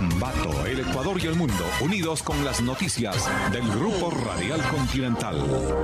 Ambato, el Ecuador y el mundo, unidos con las noticias del Grupo Radial Continental.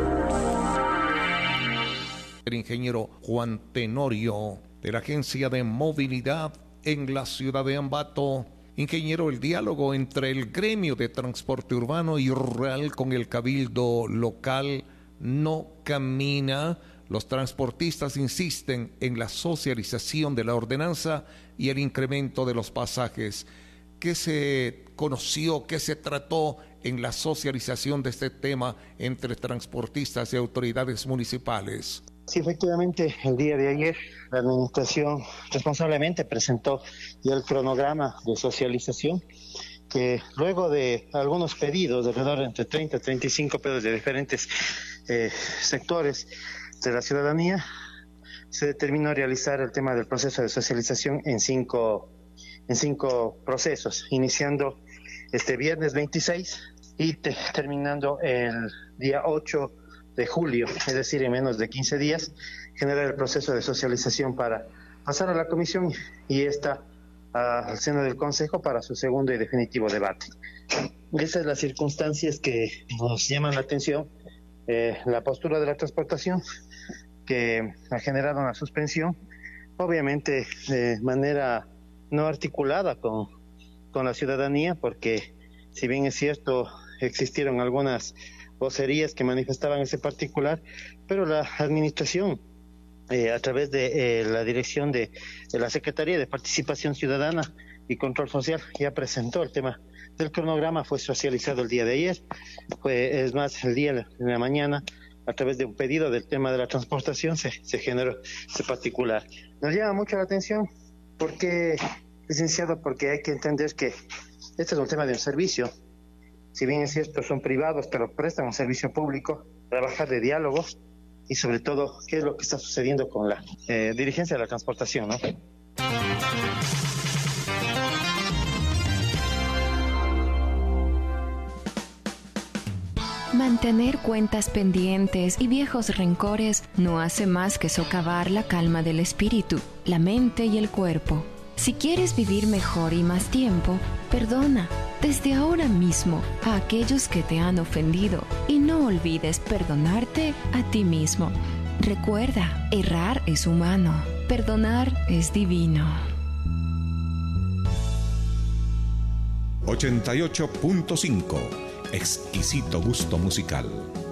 El ingeniero Juan Tenorio, de la Agencia de Movilidad en la ciudad de Ambato. Ingeniero, el diálogo entre el gremio de transporte urbano y rural con el cabildo local no camina. Los transportistas insisten en la socialización de la ordenanza y el incremento de los pasajes. ¿Qué se conoció, qué se trató en la socialización de este tema entre transportistas y autoridades municipales? Sí, efectivamente, el día de ayer la administración responsablemente presentó ya el cronograma de socialización, que luego de algunos pedidos, de alrededor entre 30 y 35 pedidos de diferentes sectores de la ciudadanía, se determinó realizar el tema del proceso de socialización en cinco procesos, iniciando este viernes 26 y terminando el día 8 de julio, es decir, en menos de 15 días, generar el proceso de socialización para pasar a la comisión y esta al seno del Consejo para su segundo y definitivo debate. Esas son las circunstancias que nos llaman la atención, la postura de la transportación, que ha generado una suspensión, obviamente de manera no articulada con la ciudadanía, porque si bien es cierto, existieron algunas vocerías que manifestaban ese particular, pero la administración, a través de la dirección de la Secretaría de Participación Ciudadana y Control Social, ya presentó el tema del cronograma. Fue socializado el día de ayer, es más, el día de la mañana, a través de un pedido del tema de la transportación, se generó ese particular. Nos llama mucho la atención, porque, licenciado, porque hay que entender que este es un tema de un servicio. Si bien es cierto, son privados, pero prestan un servicio público, trabajar de diálogo y sobre todo, qué es lo que está sucediendo con la dirigencia de la transportación, ¿no? Mantener cuentas pendientes y viejos rencores no hace más que socavar la calma del espíritu, la mente y el cuerpo. Si quieres vivir mejor y más tiempo, perdona desde ahora mismo a aquellos que te han ofendido y no olvides perdonarte a ti mismo. Recuerda, errar es humano, perdonar es divino. 88.5 Exquisito gusto musical.